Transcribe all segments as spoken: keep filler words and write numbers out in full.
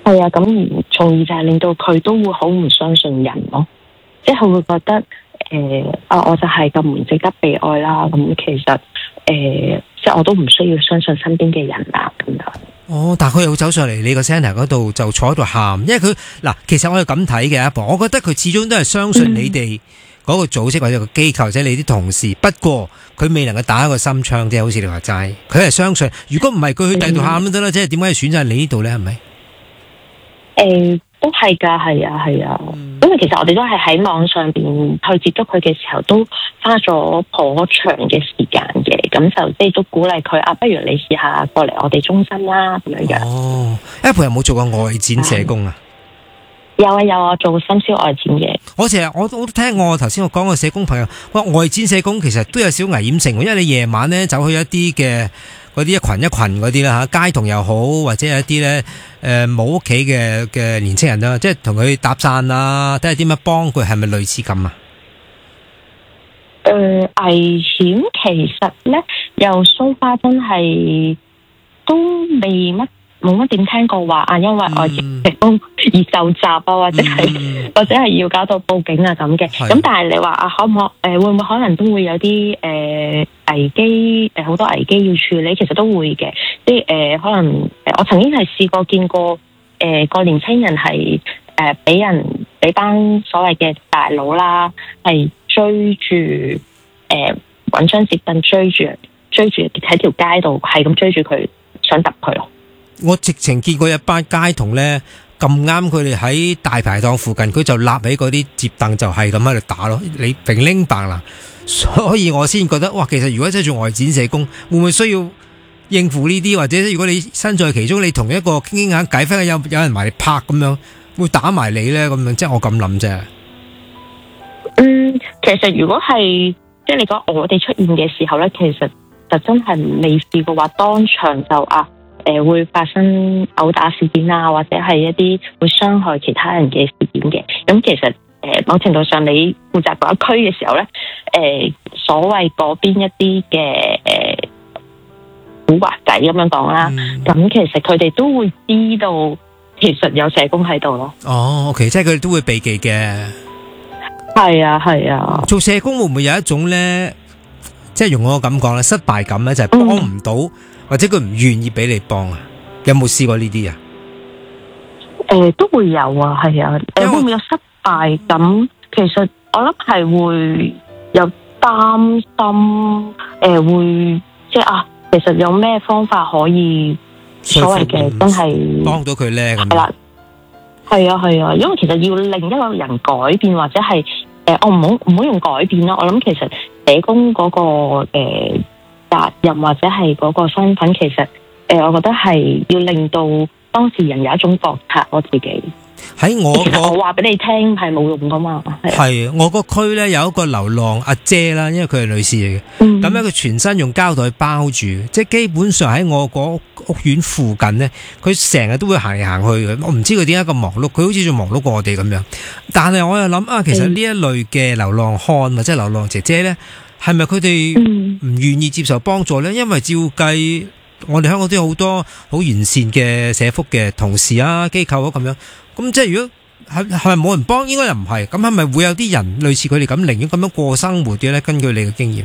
係啊，咁而從而就係令到佢都會好唔相信人咯，即係佢會覺得誒、呃、啊，我就係咁唔值得被愛啦。咁其實誒、呃，即係我都唔需要相信身邊嘅人啦咁樣。 哦，但係佢又走上嚟你個 centre 嗰度就坐喺度喊，因為佢嗱，其實我係咁睇嘅，阿婆，我覺得佢始終都係相信你哋嗰個組織或者個機構或者你啲同事，不過佢未能夠打一個心窗啫，好似你話齋，佢係相信。如果唔係佢去第二度喊都得啦，即係點解要選擇你呢度咧？係咪？ 誒、呃，都係噶，係啊，係啊。 嗯、 因為其實我哋都係喺網上邊去接觸佢嘅時候，都花咗頗長嘅時間嘅。咁就即係都鼓勵佢啊，不如你試下過嚟我哋中心啦，咁樣樣。 哦，阿婆有冇做過外展社工啊？ 有啊有啊，做深宵外展嘅。 我成日我我都聽我頭先我講個社工朋友，哇，外展社工其實都有少危險性，因為你夜晚咧走去一啲嘅嗰啲一群一群嗰啲啦吓，街童又好，或者係一啲咧誒冇屋企嘅嘅年青人啦，即係同佢搭訕啊，睇下點樣幫佢，係咪類似咁啊？ 誒、呃，危險其實咧，又so far真係都未乜。冇乜點聽過話啊，因為外展社工而受襲啊，或者係、嗯、或者係要搞到報警啊咁嘅。咁但係你話啊，可唔可誒、呃、會唔會可能都會有啲誒、呃、危機誒好多危機要處理，其實都會嘅。即係誒可能誒、呃、我曾經係試過見過誒、呃、個年青人係誒俾人俾班所謂嘅大佬啦，係追住誒揾張摺凳追住追住喺條街度係咁追住佢，想揼佢咯。 我直情見過一班街童咧，咁啱佢哋喺大排檔附近，佢就立起嗰啲摺凳就係咁喺度打咯，你平拎白啦，所以我先覺得哇，其實如果真係做外展社工，會唔會需要應付呢啲？或者如果你身在其中，你同一個傾傾下偈，忽然有有人埋嚟拍咁樣，會打埋你咧咁樣，即係我咁諗啫。 嗯，其實如果係即係你講我哋出現嘅時候咧，其實就真係未試過話當場就啊。誒、呃，會發生毆打事件啊，或者係一啲會傷害其他人嘅事件嘅。咁其實誒、呃，某程度上你負責嗰一區嘅時候咧，誒、呃，所謂嗰邊一啲嘅誒古惑仔咁樣講啦，咁、嗯、其實佢哋都會知道，其實有社工喺度咯。 哦，OK，即係佢哋都會避忌嘅。係啊，係啊。 做社工會唔會有一種咧，即係用我咁講咧，失敗感咧，就係幫唔到。嗯或者佢唔願意俾你幫啊？有冇試過呢啲啊？ 誒、呃，都會有啊，係啊。誒，會唔會有失敗感？其實我諗係會有擔心，誒、呃，會即係啊，其實有咩方法可以所謂嘅真係幫到佢咧？咁係啦，係啊，係啊，因為其實要令一個人改變，或者係誒、呃，我唔好唔好用改變啦。我諗其實社工嗰、那個誒。呃責任或者係嗰個身份，其實誒、呃，我覺得係要令到當事人有一種覺察。我自己喺我個我話俾你聽係冇用噶嘛。 係我個區咧有一個流浪阿姐啦，因為佢係女士嚟嘅，咁咧佢全身用膠袋包住，即係基本上喺我個屋苑附近咧，佢成日都會行嚟行去嘅。我唔知佢點解咁忙碌，佢好似仲忙碌過我哋咁樣。但係我又諗啊，其實呢一類嘅流浪漢或者流浪姐姐咧。係咪佢哋唔願意接受幫助呢？因為照計，我哋香港都有好多好完善嘅社福嘅同事啊、機構啊咁樣。咁即係如果係係咪冇人幫？應該又唔係。咁係咪會有啲人類似佢哋咁，寧願咁樣過生活嘅呢？根據你嘅經驗，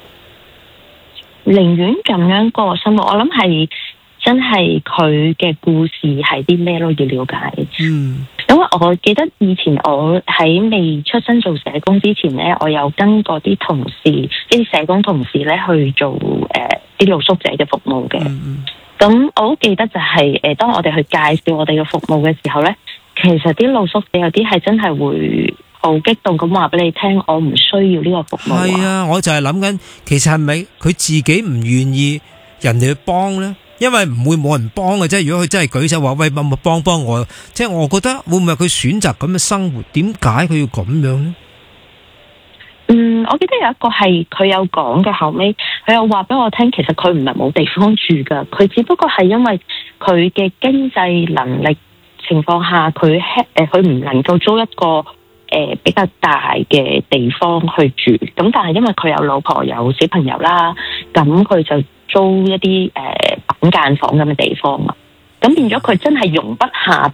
寧願咁樣過生活，我諗係真係佢嘅故事係啲咩咯？要了解。嗯。因為我記得以前我喺未出身做社工之前咧，我有跟過啲同事，啲社工同事咧去做誒啲、呃、露宿者嘅服務嘅。咁、嗯、我好記得就係、是、誒、呃，當我哋去介紹我哋嘅服務嘅時候咧，其實啲露宿者有啲係真係會好激動咁話俾你聽，我唔需要呢個服務。係啊，我就係諗緊，其實係咪佢自己唔願意人哋去幫咧？因為唔會冇人幫嘅啫。如果佢真係舉手話喂，幫幫幫我，即係我覺得會唔會佢選擇咁嘅生活？點解佢要咁樣呢？ 嗯，我記得有一個係佢有講嘅，後尾佢又話俾我聽，其實佢唔係冇地方住噶，佢只不過係因為佢嘅經濟能力情況下，佢誒佢唔能夠租一個誒、呃、比較大嘅地方去住。咁但係因為佢有老婆有小朋友啦，咁佢就租一啲誒板間房咁嘅地方啊，咁變咗佢真係容不下